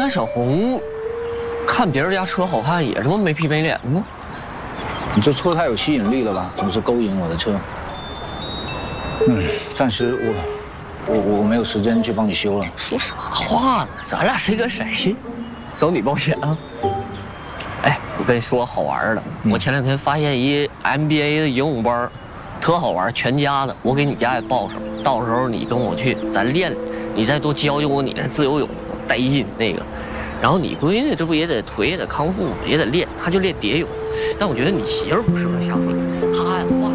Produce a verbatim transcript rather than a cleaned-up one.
家小红看别人家车好看，也这么没皮没脸吗？ 你这车太有吸引力了吧，总是勾引我的车。嗯，暂时我我我没有时间去帮你修了。 说啥话呢？咱俩谁跟谁？找你保险啊？哎，我跟你说好玩的，嗯、我前两天发现一 M B A 的游泳班，特好玩，全家的，我给你家也报上，到时候你跟我去，咱练，你再多教教我你的自由泳，带劲那个。然后你闺女这不也得腿也得康复，也得练，她就练蝶泳。但我觉得你媳妇不适合下水，她呀话。